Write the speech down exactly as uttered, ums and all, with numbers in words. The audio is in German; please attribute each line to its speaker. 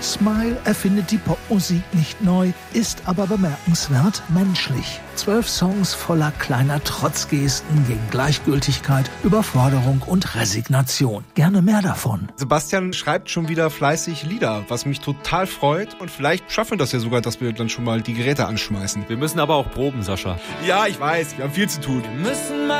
Speaker 1: Smile erfindet die Popmusik nicht neu, ist aber bemerkenswert menschlich. Zwölf Songs voller kleiner Trotzgesten gegen Gleichgültigkeit, Überforderung und Resignation. Gerne mehr davon.
Speaker 2: Sebastian schreibt schon wieder fleißig Lieder, was mich total freut. Und vielleicht schaffen wir das ja sogar, dass wir dann schon mal die Geräte anschmeißen.
Speaker 3: Wir müssen aber auch proben, Sascha.
Speaker 2: Ja, ich weiß, wir haben viel zu tun.
Speaker 4: Wir müssen